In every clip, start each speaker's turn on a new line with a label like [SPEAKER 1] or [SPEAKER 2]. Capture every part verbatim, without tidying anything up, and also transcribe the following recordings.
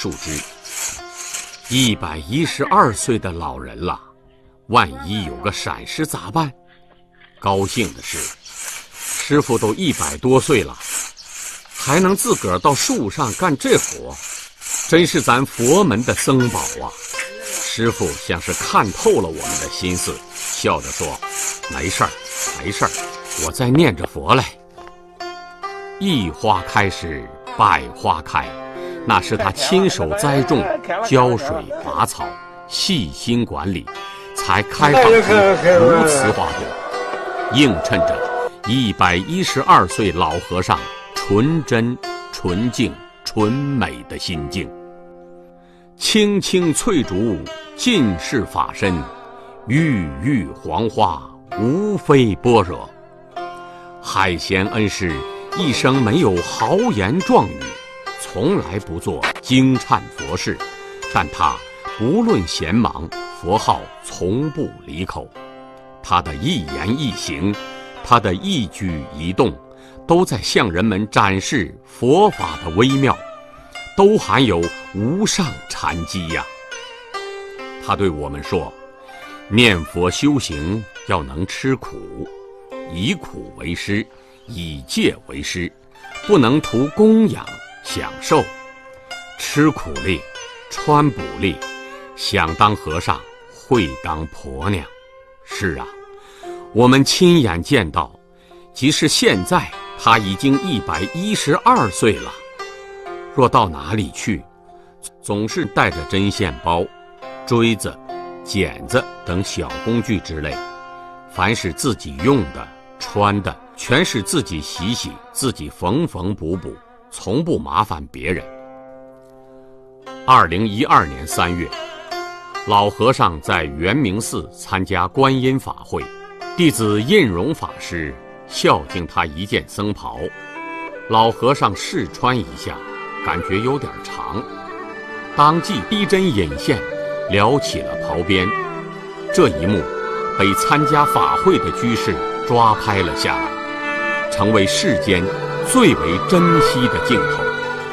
[SPEAKER 1] 树枝。一百一十二岁的老人了，万一有个闪失咋办？高兴的是，师傅都一百多岁了，还能自个儿到树上干这活，真是咱佛门的僧宝啊！师傅像是看透了我们的心思，笑着说：“没事儿，没事儿，我在念着佛嘞。”一花开时，百花开，那是他亲手栽种、浇水、拔草、细心管理，才开放出如此花朵，映衬着一百一十二岁老和尚纯真、纯净、纯美的心境。青青翠竹，尽是法身；郁郁黄花，无非般若。海贤恩师一生没有豪言壮语，从来不做惊忏佛事，但他不论闲忙，佛号从不离口。他的一言一行，他的一举一动，都在向人们展示佛法的微妙，都含有无上禅机呀。他对我们说，念佛修行要能吃苦，以苦为师，以戒为师，不能图供养享受，吃苦力，穿补力，想当和尚会当婆娘。是啊，我们亲眼见到，即使现在他已经一百一十二岁了，若到哪里去，总是带着针线包、锥子、剪子等小工具之类，凡是自己用的、穿的，全是自己洗洗，自己缝缝补补，从不麻烦别人。二零一二年三月，老和尚在圆明寺参加观音法会，弟子印荣法师孝敬他一件僧袍，老和尚试穿一下，感觉有点长，当即逼针引线，撩起了袍边。这一幕被参加法会的居士抓拍了下来，成为世间最为珍惜的镜头。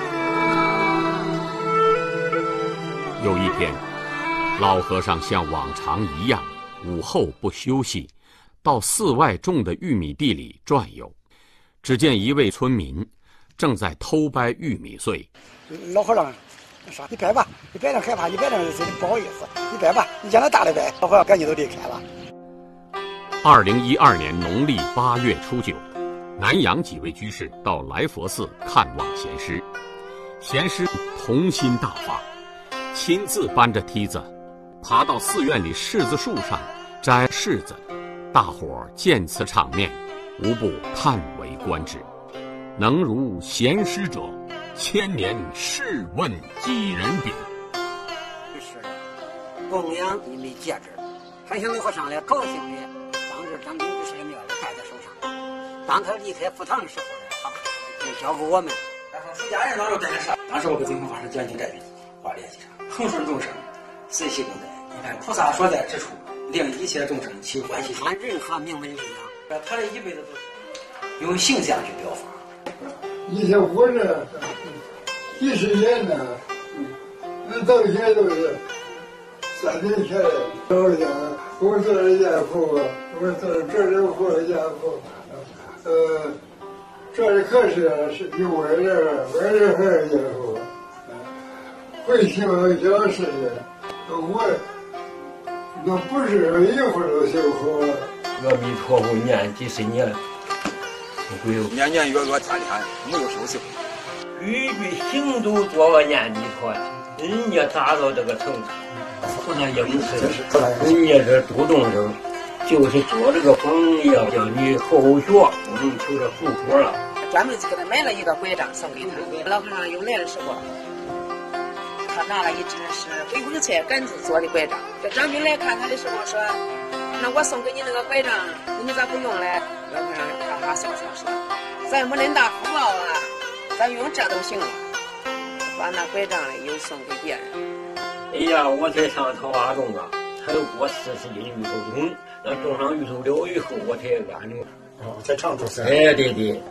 [SPEAKER 1] 有一天，老和尚像往常一样，午后不休息，到寺外种的玉米地里转悠。只见一位村民正在偷掰玉米穗。
[SPEAKER 2] 老和尚说：“你掰吧，你掰点害怕，你掰点不好意思，你掰吧，你将来大的掰。”老和尚赶紧都离开了。
[SPEAKER 1] 二零一二年农历八月初九，南阳几位居士到来佛寺看望贤师，贤师童心大发，亲自搬着梯子爬到寺院里柿子树上摘柿子。大伙儿见此场面，无不叹为观止。能如贤师者，千年试问几人比？
[SPEAKER 3] 是供养你没戒指，还想老和尚来高兴的。当时张兵居士也没有戴在手上。当他离开佛堂的时候呢，他就交给我们。
[SPEAKER 4] 然后出家人当时戴上，当时我给净空法师讲经摘笔，画联系上，恒顺众生，随喜共戴。你看菩萨所在之处，令一切众生起欢喜心。
[SPEAKER 3] 按任何名门力量，
[SPEAKER 4] 他这一辈子都是用形象去表法。
[SPEAKER 5] 以前活着几十年呢，那到现在都是三年前来，我讲我做了家父，我做了这里活家父，呃，这里可是是有我这我这还是家父，会听讲是的，我那不是一会儿都修好。
[SPEAKER 6] 阿弥陀佛念几十年。
[SPEAKER 7] 年年月月天天没有休息，
[SPEAKER 6] 句句行都做个念弥陀，人家达到这个程度，不能应试，人家这度众生，就是做这个榜样，叫你后学能求着福果了。
[SPEAKER 8] 专门给他买了一个拐杖送给他，老和尚有来的时候，他拿了一只是回光菜杆子做的拐杖。这张兵来看他的时候说：“那我送给你那个拐杖，你咋不用嘞？”老和尚哈哈笑笑说：“咱没恁大福报啊，咱用这都行了。”把那拐杖嘞又送给别人。
[SPEAKER 6] 哎呀，我才上桃花种啊，才过四十斤芋头种，那种上芋头了以后，我才安了。
[SPEAKER 4] 哦，在长洲山。
[SPEAKER 6] 哎，对对。